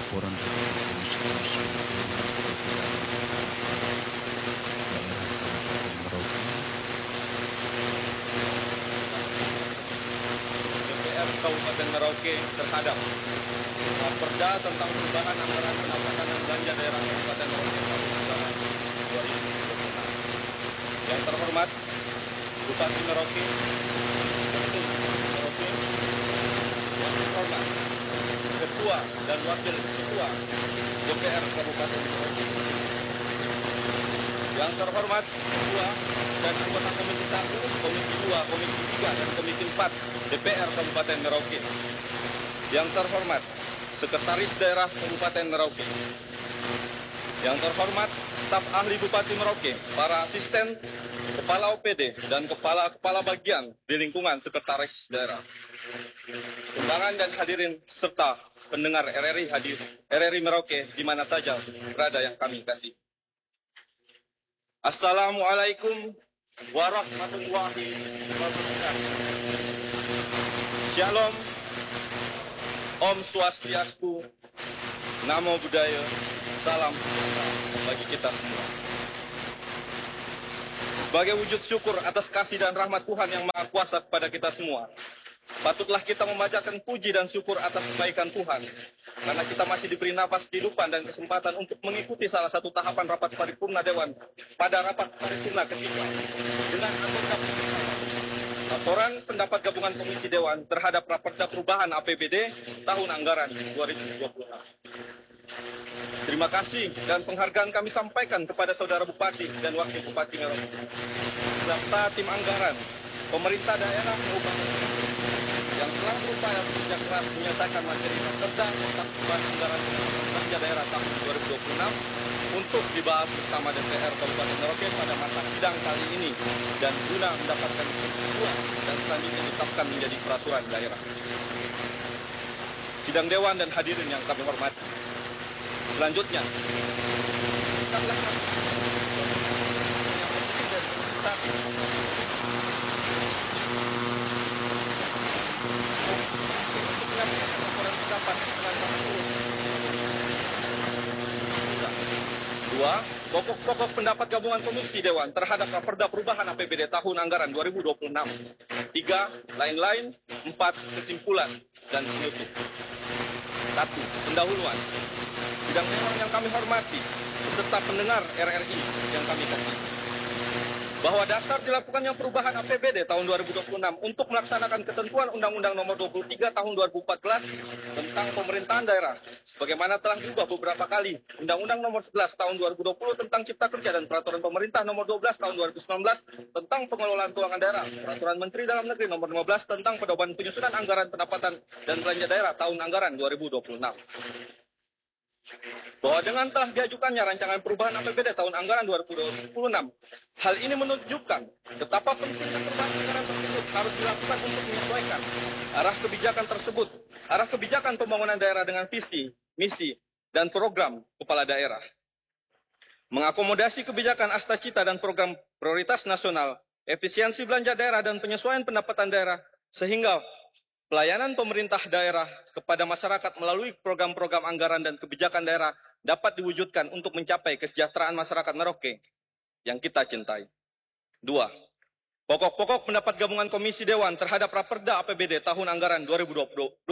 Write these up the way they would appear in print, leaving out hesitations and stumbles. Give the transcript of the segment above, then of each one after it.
laporan Komisi Komisioner DPR Kabupaten Merauke terhadap Perda tentang perubahan anggaran pendapatan dan belanja daerah Kabupaten Merauke tahun anggaran 2026. Yang terhormat Bupati Merauke, Ketum Merauke, yang terhormat Ketua dan Wakil Ketua DPR Kabupaten Merauke, yang terhormat Ketua dan anggota Komisi 1, Komisi 2, Komisi 3, dan Komisi 4 DPR Kabupaten Merauke, yang terhormat Sekretaris Daerah Kabupaten Merauke, yang terhormat staf ahli Bupati Merauke, para asisten, kepala OPD, dan kepala bagian di lingkungan Sekretaris Daerah, undangan dan hadirin serta pendengar RRI Merauke di mana saja berada yang kami kasih. Assalamualaikum warahmatullahi wabarakatuh. Shalom, Om Swastiastu, Namo Buddhaya, salam sejahtera bagi kita semua. Sebagai wujud syukur atas kasih dan rahmat Tuhan yang Maha Kuasa kepada kita semua, patutlah kita memanjatkan puji dan syukur atas kebaikan Tuhan, karena kita masih diberi nafas kehidupan dan kesempatan untuk mengikuti salah satu tahapan rapat paripurna Dewan pada rapat paripurna ketiga dengan anggota laporan pendapat gabungan Komisi Dewan terhadap Raperda Perubahan APBD tahun anggaran 2026. Terima kasih dan penghargaan kami sampaikan kepada Saudara Bupati dan Wakil Bupati Merauke, serta tim anggaran, pemerintah daerah kabupaten yang telah berupaya bekerja keras menyelesaikan materi Raperda tentang perubahan anggaran belanja daerah tahun 2026 untuk dibahas bersama DPR Kabupaten Merauke pada masa sidang kali ini dan guna mendapatkan persetujuan dan selanjutnya ditetapkan menjadi peraturan daerah. Sidang Dewan dan hadirin yang kami hormati, selanjutnya kita melakukan Dua, pokok-pokok pendapat gabungan Komisi Dewan terhadap Raperda Perubahan APBD tahun anggaran 2026. Tiga, lain-lain. Empat, kesimpulan dan penutup. Satu, pendahuluan. Sidang Dewan yang kami hormati, beserta pendengar RRI yang kami kasih, bahwa dasar dilakukannya perubahan APBD tahun 2026 untuk melaksanakan ketentuan Undang-Undang Nomor 23 Tahun 2014 tentang pemerintahan daerah, sebagaimana telah diubah beberapa kali Undang-Undang Nomor 11 Tahun 2020 tentang Cipta Kerja dan Peraturan Pemerintah Nomor 12 Tahun 2019 tentang pengelolaan keuangan daerah, Peraturan Menteri Dalam Negeri Nomor 15 tentang pedoman penyusunan anggaran pendapatan dan belanja daerah tahun anggaran 2026. Bahwa dengan telah diajukannya rancangan perubahan APBD tahun anggaran 2026, hal ini menunjukkan betapa pentingnya perubahan anggaran tersebut harus dilakukan untuk menyesuaikan arah kebijakan pembangunan daerah dengan visi, misi, dan program kepala daerah. Mengakomodasi kebijakan Astacita dan program prioritas nasional, efisiensi belanja daerah dan penyesuaian pendapatan daerah, sehingga pelayanan pemerintah daerah kepada masyarakat melalui program-program anggaran dan kebijakan daerah dapat diwujudkan untuk mencapai kesejahteraan masyarakat Merauke yang kita cintai. Dua, pokok-pokok pendapat gabungan Komisi Dewan terhadap Raperda APBD tahun anggaran 2026.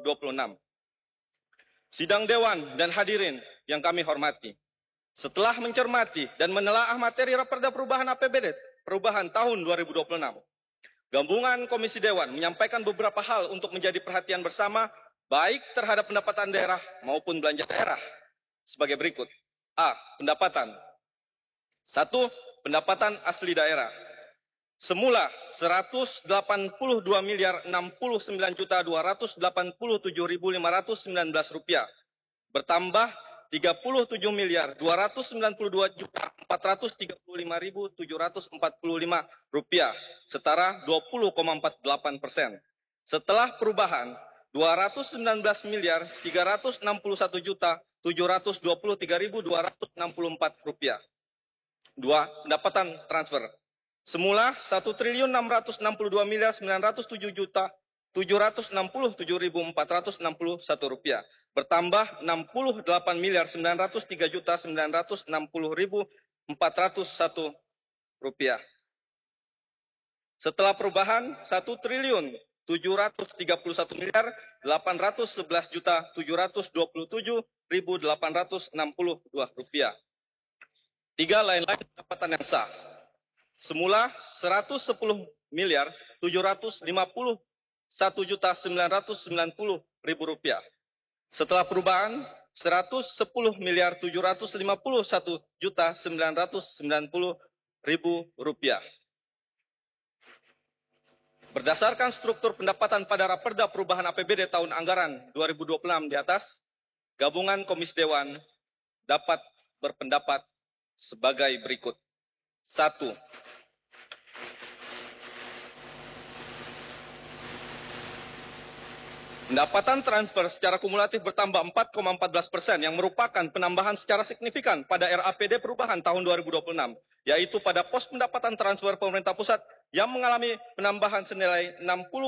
Sidang Dewan dan hadirin yang kami hormati, setelah mencermati dan menelaah materi Raperda Perubahan APBD Perubahan tahun 2026, Gabungan Komisi Dewan menyampaikan beberapa hal untuk menjadi perhatian bersama, baik terhadap pendapatan daerah maupun belanja daerah, sebagai berikut. A. Pendapatan. 1. Pendapatan asli daerah. Semula 189.069.287.519 rupiah, bertambah 37.292.435.745 rupiah, setara 20,48%. Setelah perubahan, 219.361.723.264 rupiah. 2. Pendapatan transfer. Semula 1.662.907.000 Rp767.461, bertambah Rp68.903.960.401. Setelah perubahan Rp1.731.811.727.862. 3. Lain-lain pendapatan yang sah. Semula Rp110.751.990.000. Setelah perubahan Rp110.751.990.000. Berdasarkan struktur pendapatan pada Raperda Perubahan APBD tahun anggaran 2026 di atas, gabungan Komisi Dewan dapat berpendapat sebagai berikut. 1. Pendapatan transfer secara kumulatif bertambah 4,14% yang merupakan penambahan secara signifikan pada RAPD perubahan tahun 2026, yaitu pada pos pendapatan transfer pemerintah pusat yang mengalami penambahan senilai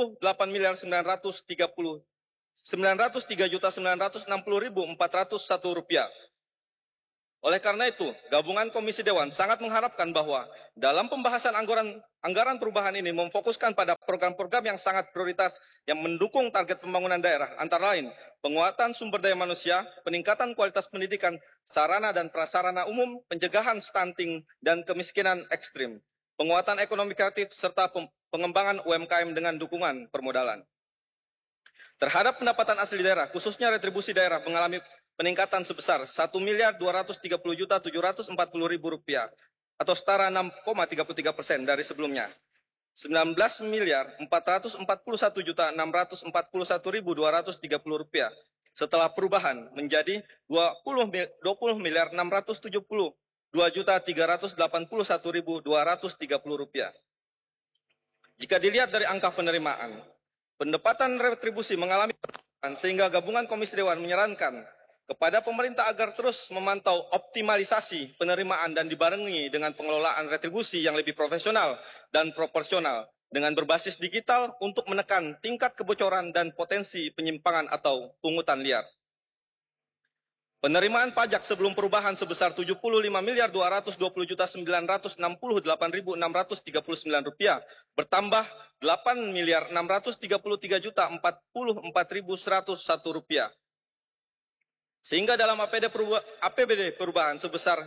Rp903.960.401. Oleh karena itu, gabungan Komisi Dewan sangat mengharapkan bahwa dalam pembahasan anggaran perubahan ini memfokuskan pada program-program yang sangat prioritas yang mendukung target pembangunan daerah, antara lain penguatan sumber daya manusia, peningkatan kualitas pendidikan, sarana dan prasarana umum, pencegahan stunting dan kemiskinan ekstrim, penguatan ekonomi kreatif, serta pengembangan UMKM dengan dukungan permodalan. Terhadap pendapatan asli daerah, khususnya retribusi daerah, mengalami peningkatan sebesar Rp1.230.740.000 atau setara 6,33% dari sebelumnya. Rp19.441.641.230 setelah perubahan menjadi Rp20.672.381.230. Jika dilihat dari angka penerimaan, pendapatan retribusi mengalami peningkatan sehingga gabungan Komisi Dewan menyarankan kepada pemerintah agar terus memantau optimalisasi penerimaan dan dibarengi dengan pengelolaan retribusi yang lebih profesional dan proporsional dengan berbasis digital untuk menekan tingkat kebocoran dan potensi penyimpangan atau pungutan liar. Penerimaan pajak sebelum perubahan sebesar Rp75.229.968.639 bertambah Rp8.633.044.101. Sehingga dalam APBD perubahan sebesar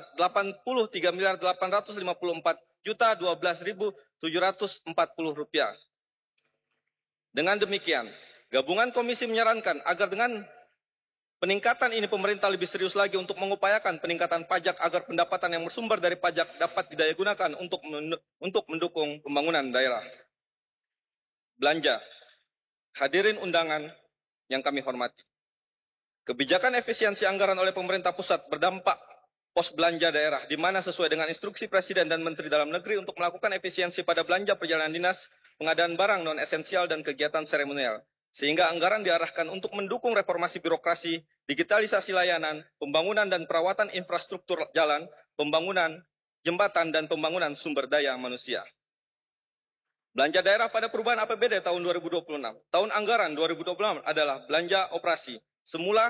Rp83.854.012.740. Dengan demikian, gabungan komisi menyarankan agar dengan peningkatan ini pemerintah lebih serius lagi untuk mengupayakan peningkatan pajak agar pendapatan yang bersumber dari pajak dapat didayagunakan untuk mendukung pembangunan daerah. Belanja. Hadirin undangan yang kami hormati. Kebijakan efisiensi anggaran oleh pemerintah pusat berdampak pos belanja daerah, di mana sesuai dengan instruksi Presiden dan Menteri Dalam Negeri untuk melakukan efisiensi pada belanja perjalanan dinas, pengadaan barang non-esensial, dan kegiatan seremonial. Sehingga anggaran diarahkan untuk mendukung reformasi birokrasi, digitalisasi layanan, pembangunan dan perawatan infrastruktur jalan, pembangunan jembatan, dan pembangunan sumber daya manusia. Belanja daerah pada perubahan APBD tahun 2026. Tahun anggaran 2026 adalah belanja operasi. Semula